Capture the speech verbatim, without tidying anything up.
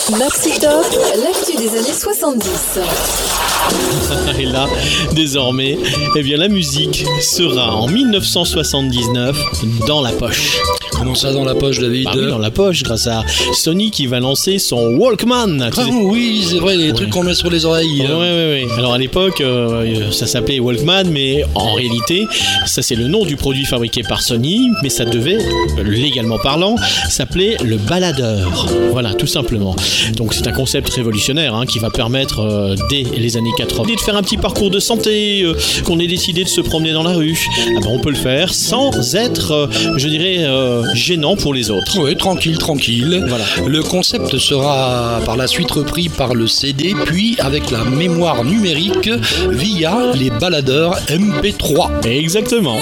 Maxi Top, l'actu des années soixante-dix. Et là, désormais, eh bien, la musique sera en dix-neuf cent soixante-dix-neuf dans la poche. Comment ça dans la poche, David? Bah oui, dans la poche, grâce à Sony qui va lancer son Walkman. Ah oui, c'est vrai, les ouais. trucs qu'on met sur les oreilles. Oui, oui, oui. Alors à l'époque, euh, ça s'appelait Walkman, mais en réalité, ça c'est le nom du produit fabriqué par Sony, mais ça devait, légalement parlant, s'appeler le baladeur. Voilà, tout simplement. Donc c'est un concept révolutionnaire hein, qui va permettre, euh, dès les années quatre-vingts, de faire un petit parcours de santé, euh, qu'on ait décidé de se promener dans la rue. Ah ben, on peut le faire sans être, euh, je dirais, euh, gênant pour les autres. Oui, tranquille, tranquille. Voilà. Le concept sera par la suite repris par le C D, puis avec la mémoire numérique via les baladeurs M P trois. Exactement.